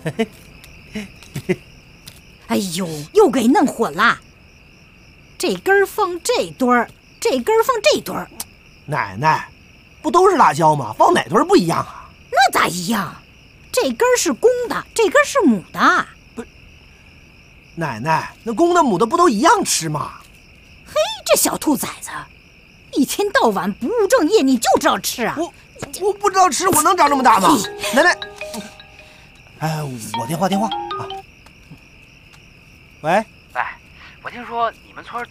哎呦，又给弄混了。这根放这堆儿，这根放这堆儿。 奶奶，不都是辣椒吗？放哪堆儿不一样啊？ 那咋一样？这根是公的，这根是母的。 不，奶奶，那公的母的不都一样吃吗？ 嘿，这小兔崽子，一天到晚不务正业，你就知道吃啊！ 我不知道吃，我能长这么大吗？奶奶，哎，我电话啊。喂， 我听说你们村